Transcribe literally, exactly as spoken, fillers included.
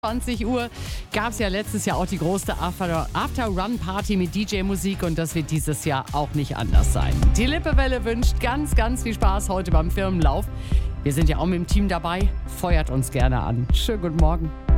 zwanzig Uhr gab es ja letztes Jahr auch die große After-Run-Party mit D J-Musik und das wird dieses Jahr auch nicht anders sein. Die Lippewelle wünscht ganz, ganz viel Spaß heute beim Firmenlauf. Wir sind ja auch mit dem Team dabei. Feuert uns gerne an. Schönen guten Morgen.